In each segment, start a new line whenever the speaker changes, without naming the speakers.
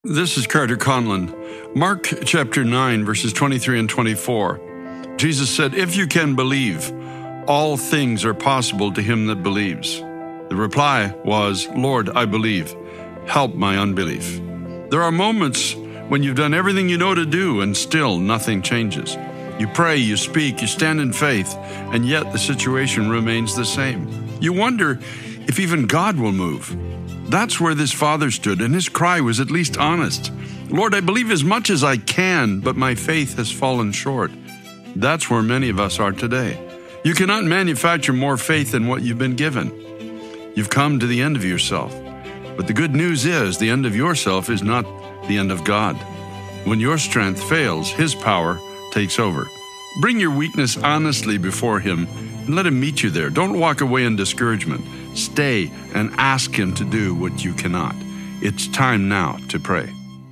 This is Carter Conlon. Mark chapter 9, verses 23 and 24. Jesus said, "If you can believe, all things are possible to him that believes." The reply was, "Lord, I believe. Help my unbelief." There are moments when you've done everything you know to do and still nothing changes. You pray, you speak, you stand in faith, and yet the situation remains the same. You wonder if even God will move. That's where this father stood, and his cry was at least honest. "Lord, I believe as much as I can, but my faith has fallen short." That's where many of us are today. You cannot manufacture more faith than what you've been given. You've come to the end of yourself. But the good news is the end of yourself is not the end of God. When your strength fails, his power takes over. Bring your weakness honestly before him and let him meet you there. Don't walk away in discouragement. Stay and ask him to do what you cannot. It's time now to pray.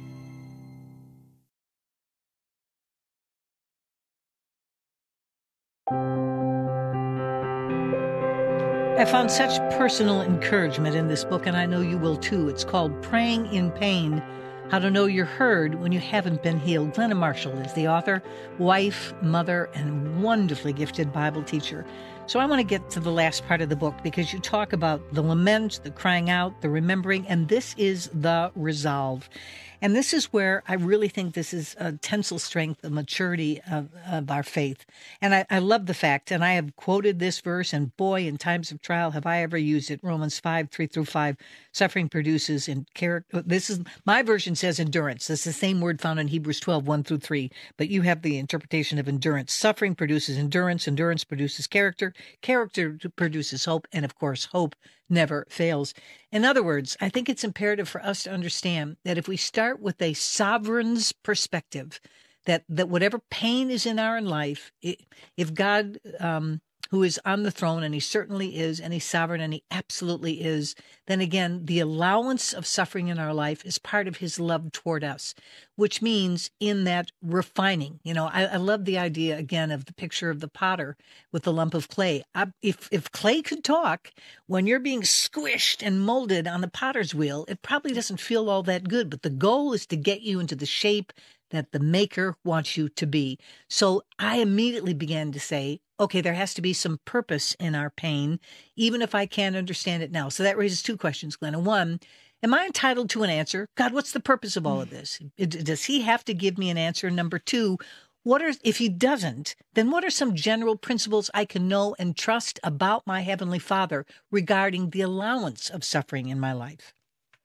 I found such personal encouragement in this book, and I know you will too. It's called Praying in Pain, How to Know You're Heard When You Haven't Been Healed. Glenna Marshall is the author, wife, mother, and wonderfully gifted Bible teacher. So I want to get to the last part of the book because you talk about the lament, the crying out, the remembering, and this is the resolve. And this is where I really think this is a tensile strength, the maturity of our faith. And I love the fact, and I have quoted this verse, and boy, in times of trial, have I ever used it. Romans 5, 3-5, suffering produces in character. This is, my version says endurance. That's the same word found in Hebrews 12, 1-3. But you have the interpretation of endurance. Suffering produces endurance. Endurance produces character. Character produces hope. And of course, hope never fails. In other words, I think it's imperative for us to understand that if we start with a sovereign's perspective, that whatever pain is in our life, if God, who is on the throne, and he certainly is, and he's sovereign, and he absolutely is, then again, the allowance of suffering in our life is part of his love toward us, which means in that refining. You know, I love the idea, again, of the picture of the potter with the lump of clay. If clay could talk, when you're being squished and molded on the potter's wheel, it probably doesn't feel all that good, but the goal is to get you into the shape that the maker wants you to be. So I immediately began to say, okay, there has to be some purpose in our pain, even if I can't understand it now. So that raises two questions, Glenna. One, am I entitled to an answer? God, what's the purpose of all of this? Does he have to give me an answer? Number two, if he doesn't, then what are some general principles I can know and trust about my Heavenly Father regarding the allowance of suffering in my life?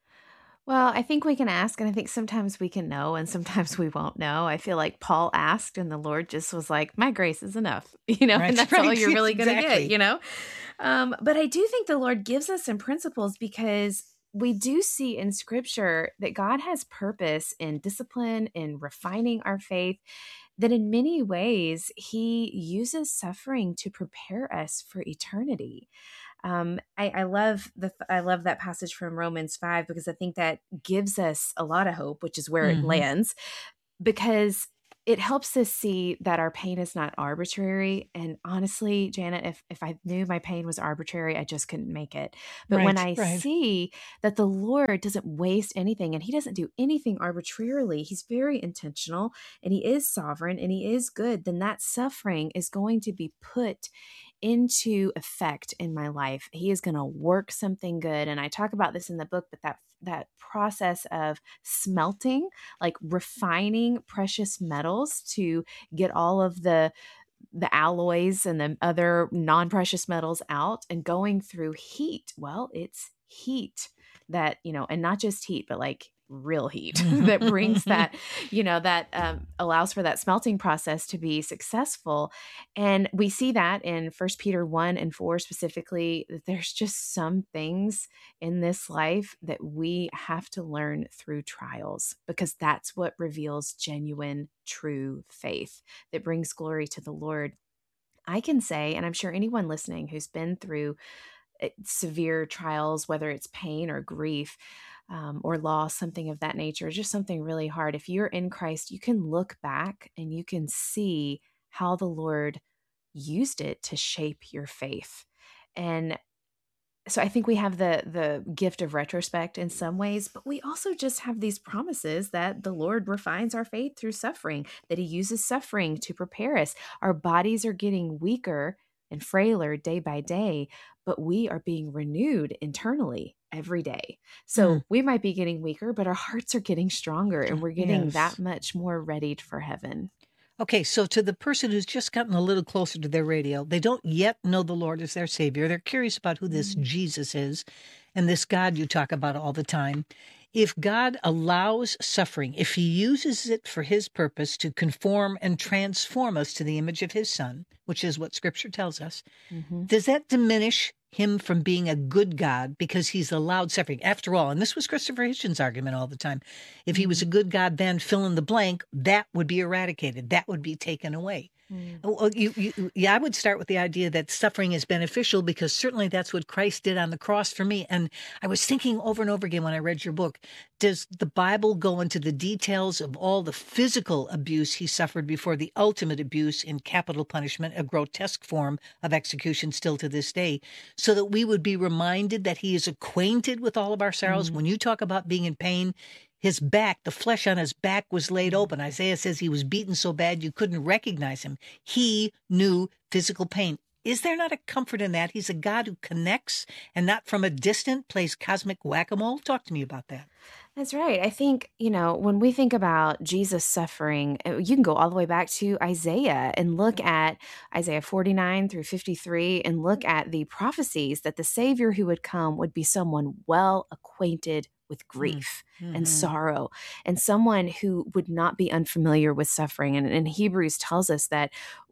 Well, I think we can ask, and I think sometimes we can know, and sometimes we won't know. I feel like Paul asked, and the Lord just was like, "My grace is enough,"
Right,
and that's
right.
all you're really going to
Exactly.
get. But I do think the Lord gives us some principles because we do see in Scripture that God has purpose in discipline, in refining our faith, that in many ways He uses suffering to prepare us for eternity. I love I love that passage from Romans 5 because I think that gives us a lot of hope, which is where it lands, because it helps us see that our pain is not arbitrary. And honestly, Janet, if I knew my pain was arbitrary, I just couldn't make it. But when I
Right.
see that the Lord doesn't waste anything and he doesn't do anything arbitrarily, he's very intentional and he is sovereign and he is good, then that suffering is going to be put into effect in my life. He is going to work something good. And I talk about this in the book, but that process of smelting, like refining precious metals to get all of the alloys and the other non-precious metals out and going through heat. Well, it's heat that, and not just heat, but like real heat that brings that, that allows for that smelting process to be successful. And we see that in 1 Peter 1-4 specifically, that there's just some things in this life that we have to learn through trials, because that's what reveals genuine, true faith that brings glory to the Lord. I can say, and I'm sure anyone listening who's been through severe trials, whether it's pain or grief, or loss, something of that nature, just something really hard. If you're in Christ, you can look back and you can see how the Lord used it to shape your faith. And So I think we have the gift of retrospect in some ways, but we also just have these promises that the Lord refines our faith through suffering, that he uses suffering to prepare us. Our bodies are getting weaker and frailer day by day, but we are being renewed internally every day. So we might be getting weaker, but our hearts are getting stronger and we're getting that much more readied for heaven.
Okay, so to the person who's just gotten a little closer to their radio, they don't yet know the Lord as their Savior. They're curious about who this Jesus is and this God you talk about all the time. If God allows suffering, if he uses it for his purpose to conform and transform us to the image of his Son, which is what Scripture tells us, does that diminish him from being a good God because he's allowed suffering? After all, and this was Christopher Hitchens' argument all the time, if he was a good God, then fill in the blank, that would be eradicated. That would be taken away. I would start with the idea that suffering is beneficial because certainly that's what Christ did on the cross for me. And I was thinking over and over again when I read your book, does the Bible go into the details of all the physical abuse he suffered before the ultimate abuse in capital punishment, a grotesque form of execution still to this day, so that we would be reminded that he is acquainted with all of our sorrows? When you talk about being in pain, his back, the flesh on his back was laid open. Isaiah says he was beaten so bad you couldn't recognize him. He knew physical pain. Is there not a comfort in that? He's a God who connects and not from a distant plays cosmic whack-a-mole. Talk to me about that.
That's right. I think, when we think about Jesus suffering, you can go all the way back to Isaiah and look at Isaiah 49 through 53 and look at the prophecies that the Savior who would come would be someone well acquainted with grief and sorrow, and someone who would not be unfamiliar with suffering. And Hebrews tells us that,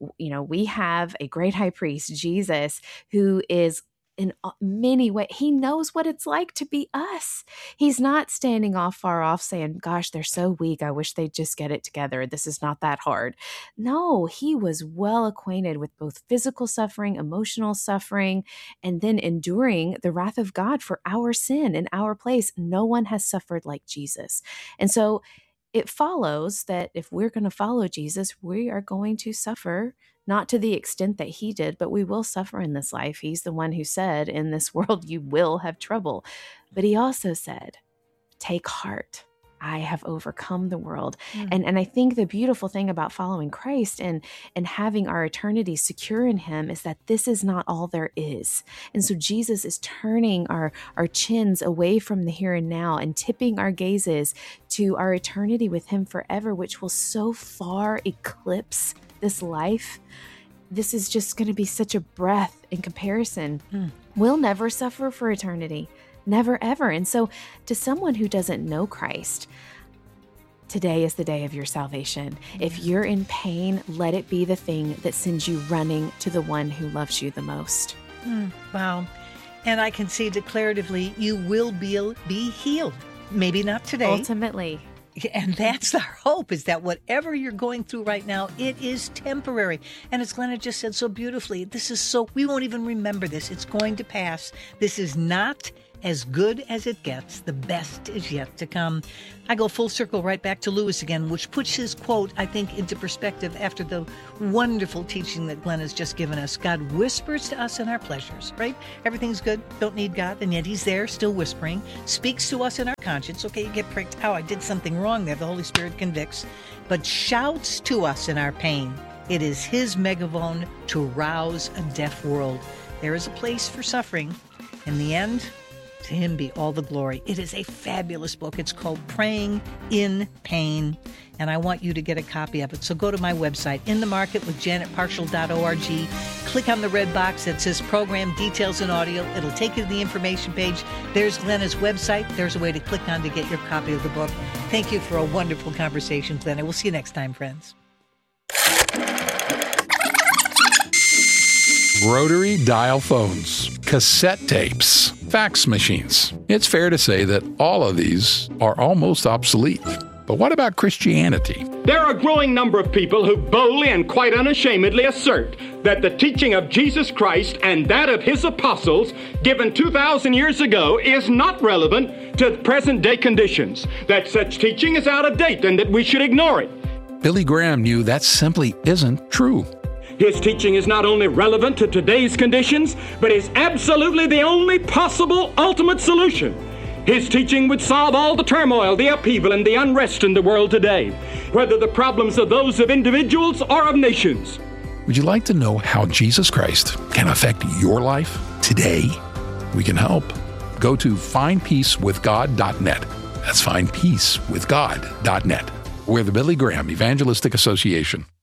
we have a great high priest, Jesus, who is in many ways, he knows what it's like to be us. He's not standing far off saying, gosh, they're so weak. I wish they'd just get it together. This is not that hard. No, he was well acquainted with both physical suffering, emotional suffering, and then enduring the wrath of God for our sin in our place. No one has suffered like Jesus. And so it follows that if we're going to follow Jesus, we are going to suffer, not to the extent that he did, but we will suffer in this life. He's the one who said, in this world, you will have trouble. But he also said, take heart. I have overcome the world. And I think the beautiful thing about following Christ and having our eternity secure in him is that this is not all there is. And so Jesus is turning our chins away from the here and now and tipping our gazes to our eternity with him forever, which will so far eclipse this life. This is just going to be such a breath in comparison. We'll never suffer for eternity. Never, ever. And so to someone who doesn't know Christ, today is the day of your salvation. If you're in pain, let it be the thing that sends you running to the one who loves you the most.
Wow. And I can see declaratively, you will be healed. Maybe not today.
Ultimately.
And that's our hope, is that whatever you're going through right now, it is temporary. And as Glenna just said so beautifully, we won't even remember this. It's going to pass. This is not as good as it gets. The best is yet to come. I go full circle right back to Lewis again, which puts his quote, I think, into perspective after the wonderful teaching that Glenn has just given us. God whispers to us in our pleasures, right? Everything's good, don't need God, and yet he's there still whispering, speaks to us in our conscience. Okay, you get pricked. Oh, I did something wrong there. The Holy Spirit convicts, but shouts to us in our pain. It is his megaphone to rouse a deaf world. There is a place for suffering. In the end, to him be all the glory. It is a fabulous book. It's called Praying in Pain, and I want you to get a copy of it. So go to my website, inthemarketwithjanetparshall.org. Click on the red box that says Program Details and Audio. It'll take you to the information page. There's Glenna's website. There's a way to click on to get your copy of the book. Thank you for a wonderful conversation, Glenna. We'll see you next time, friends.
Rotary dial phones, cassette tapes, fax machines. It's fair to say that all of these are almost obsolete. But what about Christianity?
There are a growing number of people who boldly and quite unashamedly assert that the teaching of Jesus Christ and that of his apostles given 2,000 years ago is not relevant to present-day conditions, that such teaching is out of date and that we should ignore it.
Billy Graham knew that simply isn't true.
His teaching is not only relevant to today's conditions, but is absolutely the only possible ultimate solution. His teaching would solve all the turmoil, the upheaval, and the unrest in the world today, whether the problems are those of individuals or of nations.
Would you like to know how Jesus Christ can affect your life today? We can help. Go to findpeacewithgod.net. That's findpeacewithgod.net. We're the Billy Graham Evangelistic Association.